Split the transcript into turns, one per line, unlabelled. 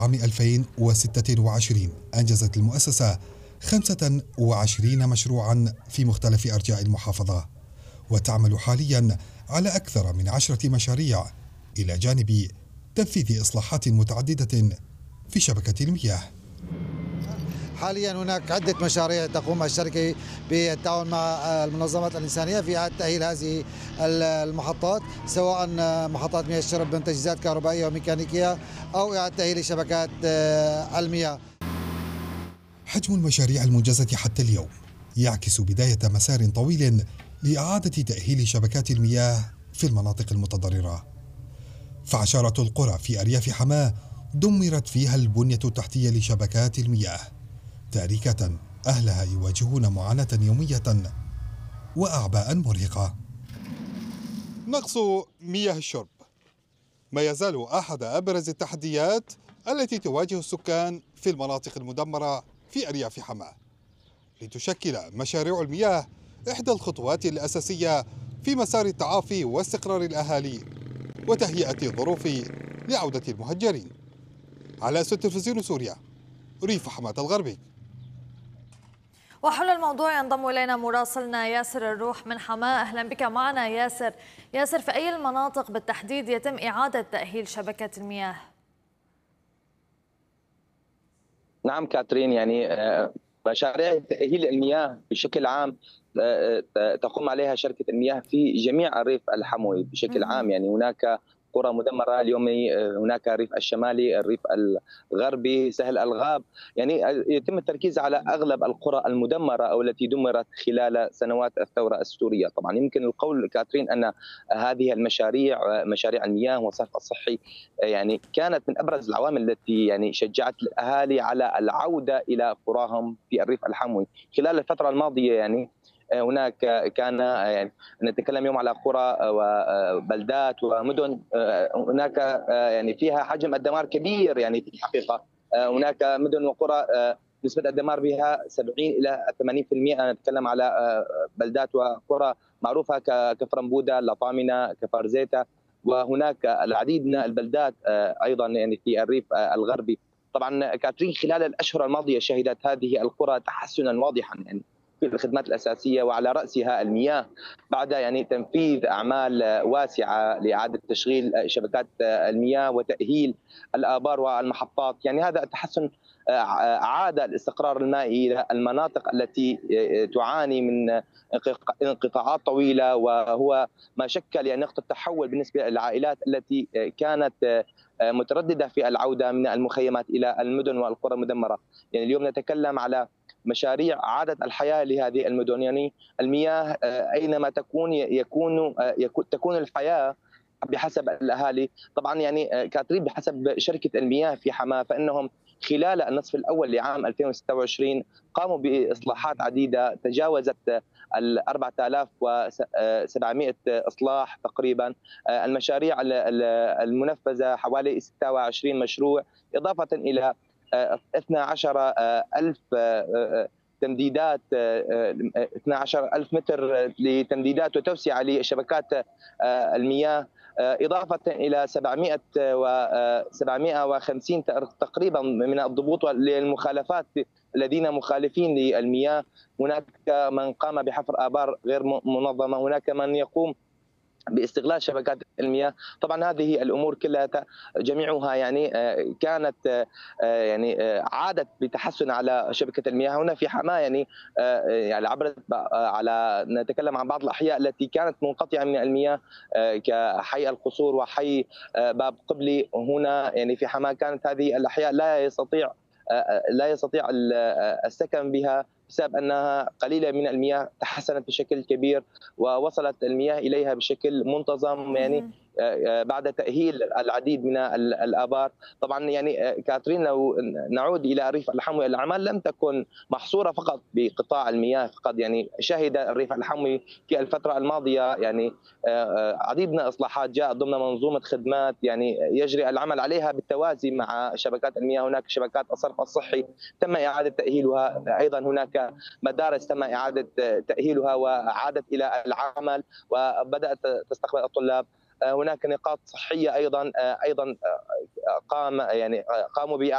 عام 2026 أنجزت المؤسسة 25 مشروعا في مختلف أرجاء المحافظة، وتعمل حاليا على أكثر من 10 مشاريع إلى جانب تنفيذ إصلاحات متعددة في شبكة المياه.
حاليا هناك عدة مشاريع تقوم الشركة بالتعاون مع المنظمات الإنسانية في إعادة تأهيل هذه المحطات، سواء محطات مياه الشرب من تجهيزات كهربائية وميكانيكية أو إعادة تأهيل شبكات المياه.
حجم المشاريع المنجزة حتى اليوم يعكس بداية مسار طويل لإعادة تأهيل شبكات المياه في المناطق المتضررة، فعشرة القرى في أرياف حماة دمرت فيها البنية التحتية لشبكات المياه، تاركة أهلها يواجهون معاناة يومية وأعباء مرهقة. نقص مياه الشرب ما يزال أحد أبرز التحديات التي تواجه السكان في المناطق المدمرة في أرياف حماة، لتشكل مشاريع المياه إحدى الخطوات الأساسية في مسار التعافي واستقرار الأهالي وتهيئة الظروف لعودة المهجرين. على تلفزيون سوريا، ريف حماة الغربي.
وحول الموضوع ينضم إلينا مراسلنا ياسر الروح من حماة. أهلا بك معنا ياسر. في أي المناطق بالتحديد يتم إعادة تأهيل شبكة المياه؟
نعم كاترين، يعني مشاريع تأهيل المياه بشكل عام تقوم عليها شركة المياه في جميع الريف الحموي بشكل عام. يعني هناك قرى مدمرة اليوم، هناك الريف الشمالي، الريف الغربي، سهل الغاب، يعني يتم التركيز على أغلب القرى المدمرة أو التي دمرت خلال سنوات الثورة السورية. طبعا يمكن القول كاترين أن هذه المشاريع، مشاريع المياه والصرف الصحي، يعني كانت من أبرز العوامل التي يعني شجعت الأهالي على العودة إلى قراهم في الريف الحموي خلال الفترة الماضية. يعني هناك كان يعني نتكلم اليوم على قرى وبلدات ومدن هناك يعني فيها حجم الدمار كبير. يعني في الحقيقة هناك مدن وقرى نسبة الدمار بها 70 إلى 80%. نتكلم على بلدات وقرى معروفة كفرنبودة، لطامنة، كفر زيتة، وهناك العديد من البلدات أيضا يعني في الريف الغربي. طبعا كاترين خلال الأشهر الماضية شهدت هذه القرى تحسنا واضحا يعني في الخدمات الأساسية، وعلى رأسها المياه، بعد يعني تنفيذ أعمال واسعة لإعادة تشغيل شبكات المياه وتأهيل الآبار والمحطات. يعني هذا التحسن عاد الاستقرار المائي إلى المناطق التي تعاني من انقطاعات طويلة، وهو ما شكل يعني نقطة تحول بالنسبة للعائلات التي كانت مترددة في العودة من المخيمات إلى المدن والقرى المدمرة. يعني اليوم نتكلم على مشاريع إعادة الحياة لهذه المدن. يعني المياه أينما تكون الحياة بحسب الأهالي. طبعا يعني كاترين بحسب شركة المياه في حماة، فإنهم خلال النصف الأول لعام 2026 قاموا بإصلاحات عديدة تجاوزت 4700 إصلاح تقريبا. المشاريع المنفذة حوالي 26 مشروع، إضافة إلى 12 ألف تمديدات، 12 ألف متر لتمديدات وتوسعة لشبكات المياه، إضافة إلى 750 تقريبا من الضبوط للمخالفات الذين مخالفين للمياه. هناك من قام بحفر آبار غير منظمة، هناك من يقوم باستغلال شبكات المياه. طبعا هذه الامور كلها جميعها يعني كانت يعني عادت بتحسن على شبكه المياه هنا في حماه. يعني عبرت على نتكلم عن بعض الاحياء التي كانت منقطعه من المياه كحي القصور وحي باب قبلي هنا يعني في حماه. كانت هذه الاحياء لا يستطيع السكن بها بسبب انها قليله من المياه. تحسنت بشكل كبير ووصلت المياه اليها بشكل منتظم، يعني بعد تاهيل العديد من الابار. طبعا يعني كاترين، لو نعود الى الريف الحموي، الاعمال لم تكن محصوره فقط بقطاع المياه فقط. يعني شهد الريف الحموي في الفتره الماضيه يعني عديد من الاصلاحات جاءت ضمن منظومه خدمات يعني يجري العمل عليها بالتوازي مع شبكات المياه. هناك شبكات الصرف الصحي تم اعاده تاهيلها، ايضا هناك مدارس تم اعاده تاهيلها وعادت الى العمل وبدات تستقبل الطلاب. هناك نقاط صحيه ايضا قاموا